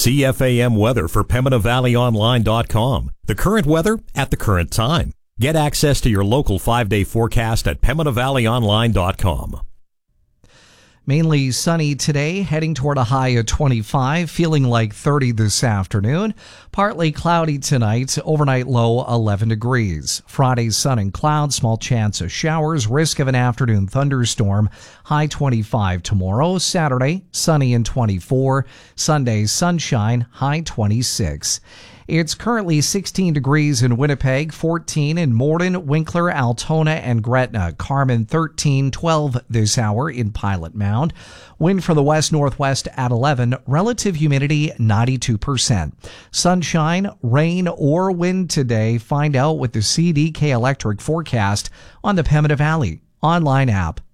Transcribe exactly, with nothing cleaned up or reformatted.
C F A M weather for Pembina Valley Online dot com. The current weather at the current time. Get access to your local five-day forecast at Pembina Valley Online dot com. Mainly sunny today, heading toward a high of twenty-five, feeling like thirty this afternoon. Partly cloudy tonight, overnight low eleven degrees. Friday, sun and clouds, small chance of showers, risk of an afternoon thunderstorm, high twenty-five tomorrow. Saturday, sunny and twenty-four. Sunday, sunshine, high twenty-six. It's currently sixteen degrees in Winnipeg, fourteen in Morden, Winkler, Altona, and Gretna. Carmen, thirteen, twelve this hour in Pilot Mound. Wind from the west-northwest at eleven. Relative humidity, ninety-two percent. Sunshine, rain, or wind today. Find out with the C D K Electric forecast on the Pembina Valley online app.